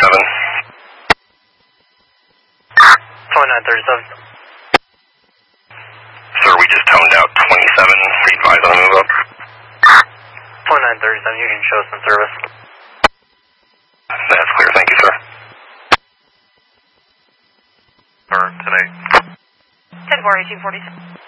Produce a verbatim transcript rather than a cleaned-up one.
twenty-seven. twenty-nine thirty-seven. Sir, we just toned out twenty-seven. Advise on the move up. twenty-nine thirty-seven, you can show some service. That's clear, thank you, sir. Sir, today. ten four eighteen forty-seven.